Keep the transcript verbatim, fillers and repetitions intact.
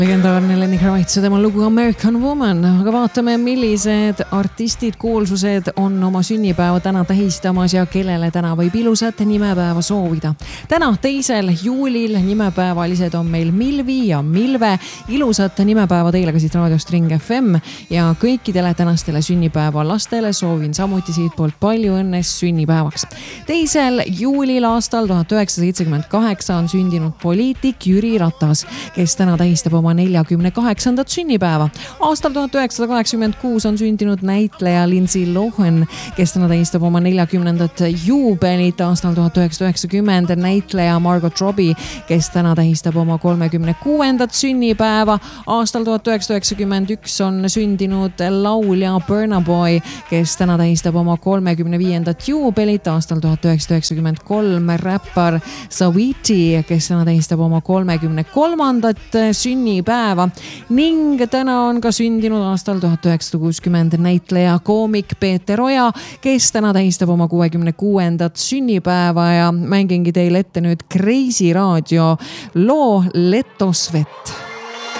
Legendaarne Lenny Kravitz ja tema lugu American Woman, aga vaatame, millised artistid, kuulsused on oma sünnipäeva täna tähistamas ja kellele täna võib ilusat nimepäeva soovida. Täna teisel juulil nimepäevalised on meil Milvi ja Milve. Ilusat nimepäeva teile ka siit raadiost Ring F M ja kõikidele tänastele sünnipäeva lastele soovin samuti siit poolt palju õnne sünnipäevaks. Teisel juulil aastal tuhat üheksasada seitsekümmend kaheksa on sündinud poliitik Jüri Ratas, kes täna tähistab oma neljakümne kaheksandat sünnipäeva. Aastal tuhat üheksasada kaheksakümmend kuus on sündinud näitleja Lindsay Lohan, kes täna tähistab oma neljakümnendat juubelit. Aastal tuhat üheksasada üheksakümmend näitleja Margot Robbie, kes täna tähistab oma kolmekümne kuuendat sünnipäeva. Aastal tuhat üheksasada üheksakümmend üks on sündinud laulja Burna Boy, kes täna tähistab oma kolmekümne viiendat juubelit. Aastal tuhat üheksasada üheksakümmend kolm räppar Saweetie, kes täna tähistab oma kolmekümne kolmandat sünnipäeva. Päeva. Ning täna on ka sündinud aastal tuhat üheksasada kuuskümmend näitleja koomik Peeter Oja, kes täna tähistab oma kuuekümne kuuendat sünnipäeva ja mängingi teile ette nüüd Kreisi raadio loo Letosvet.